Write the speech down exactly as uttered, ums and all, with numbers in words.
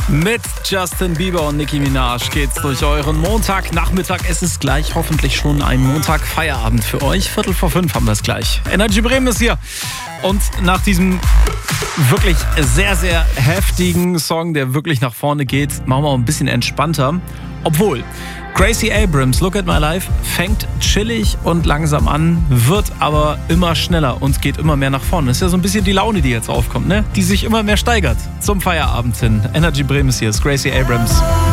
Mit Justin Bieber und Nicki Minaj geht's durch euren Montagnachmittag. Es ist gleich hoffentlich schon ein Montagfeierabend für euch. Viertel vor fünf haben wir es gleich. Energy Bremen ist hier. Und nach diesem wirklich sehr, sehr heftigen Song, der wirklich nach vorne geht, machen wir auch ein bisschen entspannter. Obwohl, Gracie Abrams, Look at My Life, fängt chillig und langsam an, wird aber immer schneller und geht immer mehr nach vorne. Das ist ja so ein bisschen die Laune, die jetzt aufkommt, ne? Die sich immer mehr steigert zum Feierabend hin. Energy Bremen ist hier, ist Gracie Abrams.